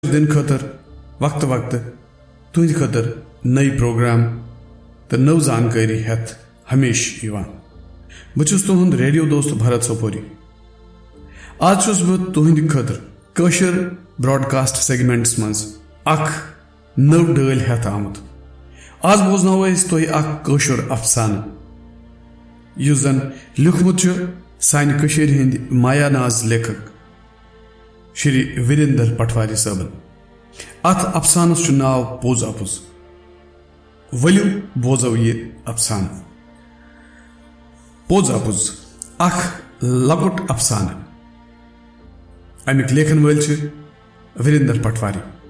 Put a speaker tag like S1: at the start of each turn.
S1: दिन खतर वक्त वक्त तुंद खतर नई प्रोग्राम तो नव जानकारी हेत हमेश इवान बहुस तुहद रेडियो दोस्त भरत सोपोरी। आज बह तुहद खतर कशर ब्रॉडकास्ट सेगमेंट्स मज अख नव डल हेत आमुत। आज बोजनो तुह कशर अफसाना युस जन लिखमुत सान हिंद माया नाज लेखक श्री वीरेंद्र पटवारी साहबन। अथ अफसानस नाव पोज अपुज। वलियो बोजो ये अफसान। पोज अपुज अख लकुट अफसाना। अमिक लेखन वल वीरेंद्र पटवारी।